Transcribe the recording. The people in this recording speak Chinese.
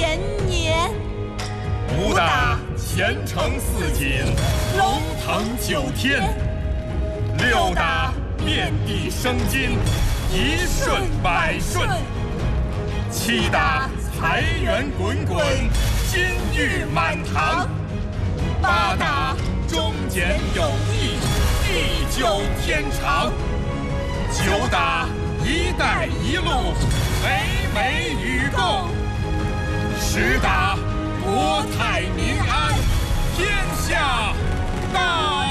延年。 5打前程似锦，龙腾9天。6打遍地生金，一顺百顺。7打财源滚滚，金玉满堂。8打忠简有义，地久天长。9打一带一路，美美与共。10打国泰民安，天下大